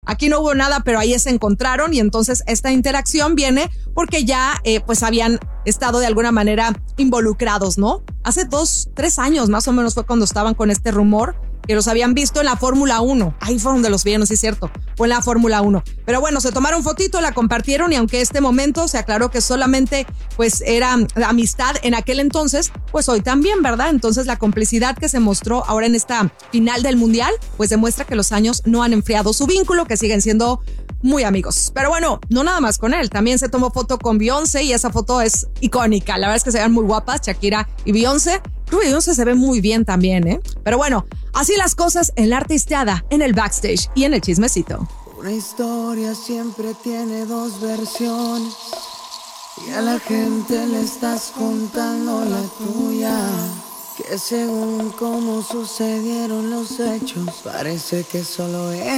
aquí no hubo nada, pero ahí se encontraron y entonces esta interacción viene porque ya pues habían estado de alguna manera involucrados, ¿no? Hace 3 años más o menos fue cuando estaban con este rumor que los habían visto en la Fórmula 1. Ahí fue donde los vieron, sí es cierto, fue en la Fórmula 1. Pero bueno, se tomaron fotito, la compartieron y aunque este momento se aclaró que solamente pues era amistad en aquel entonces, pues hoy también, ¿verdad? Entonces la complicidad que se mostró ahora en esta final del Mundial, pues demuestra que los años no han enfriado su vínculo, que siguen siendo muy amigos. Pero bueno, no nada más con él, también se tomó foto con Beyoncé y esa foto es icónica. La verdad es que se ven muy guapas, Shakira y Beyoncé. Creo que Beyoncé se ve muy bien también, ¿eh? Pero bueno, así las cosas en la artisteada, en el backstage y en el chismecito. Una historia siempre tiene 2 versiones y a la gente le estás contando la tuya. Que según cómo sucedieron los hechos, parece que solo es